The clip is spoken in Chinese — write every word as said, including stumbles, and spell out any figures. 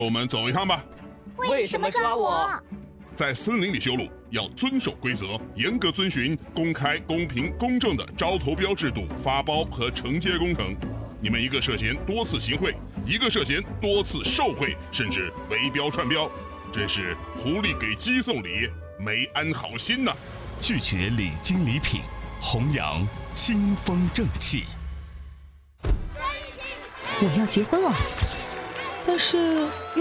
我们走一趟吧。 为什么抓我？ 在森林里修路要遵守规则，严格遵循公开、公平、公正的招投标制度发包和承接工程。你们一个涉嫌多次行贿，一个涉嫌多次受贿，甚至围标串标，真是狐狸给鸡送礼，没安好心呐！ 拒绝礼金礼品，弘扬清风正气。 我要结婚了，但是